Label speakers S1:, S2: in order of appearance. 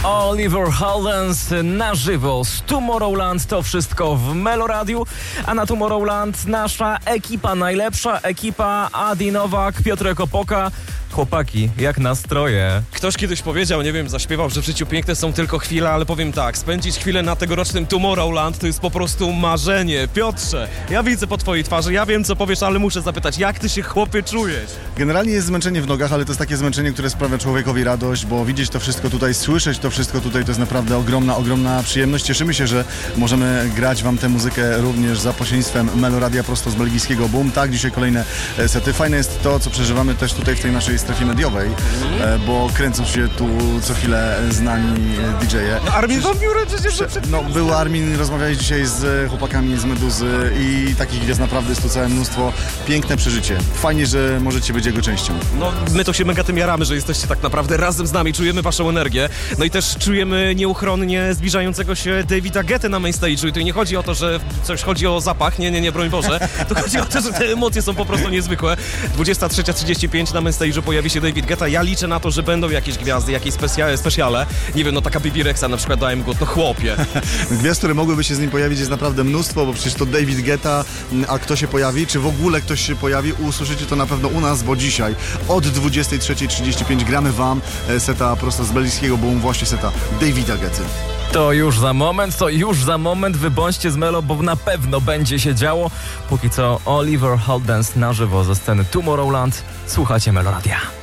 S1: Oliver Heldens na żywo z Tomorrowland. To wszystko w Meloradiu, a na Tomorrowland nasza ekipa, najlepsza ekipa: Adi Nowak, Piotrek Opoka. Chłopaki, jak nastroje?
S2: Ktoś kiedyś powiedział, nie wiem, zaśpiewał, że w życiu piękne są tylko chwile, ale powiem tak, spędzić chwilę na tegorocznym Tomorrowland to jest po prostu marzenie. Piotrze, ja widzę po twojej twarzy, ja wiem co powiesz, ale muszę zapytać, jak ty się, chłopie, czujesz?
S3: Generalnie jest zmęczenie w nogach, ale to jest takie zmęczenie, które sprawia człowiekowi radość, bo widzieć to wszystko tutaj, słyszeć to wszystko tutaj, to jest naprawdę ogromna przyjemność. Cieszymy się, że możemy grać wam tę muzykę również za pośrednictwem Meloradia prosto z belgijskiego Boom. Tak, dzisiaj kolejne sety. Fajne jest to, co przeżywamy też tutaj w tej naszej strefie mediowej, bo kręcą się tu co chwilę znani DJ-e.
S2: Armin van Buuren przecież...
S3: No, był Armin, rozmawiałeś dzisiaj z chłopakami z Meduzy i takich gwiazd naprawdę jest tu całe mnóstwo. Piękne przeżycie. Fajnie, że możecie być jego częścią.
S2: No, my to się mega tym jaramy, że jesteście tak naprawdę razem z nami, czujemy waszą energię, no i też czujemy nieuchronnie zbliżającego się Davida Guetta na main stage'u i tu nie chodzi o to, że coś chodzi o zapach, nie, broń Boże, tu chodzi o to, że te emocje są po prostu niezwykłe. 23:35 na main stage'u pojawi się David Guetta, ja liczę na to, że będą jakieś gwiazdy, jakieś specjale, nie wiem, no taka Bibi Rexa na przykład, dałem go, no chłopie.
S3: Gwiazd, które mogłyby się z nim pojawić, jest naprawdę mnóstwo, bo przecież to David Guetta, a kto się pojawi, czy w ogóle ktoś się pojawi, usłyszycie to na pewno u nas, bo dzisiaj od 23:35 gramy wam seta prosto z belgijskiego Boom, właśnie seta Davida Guetta.
S1: To już za moment, wy bądźcie z Melo, bo na pewno będzie się działo. Póki co Oliver Heldens na żywo ze sceny Tomorrowland. Słuchacie Meloradia.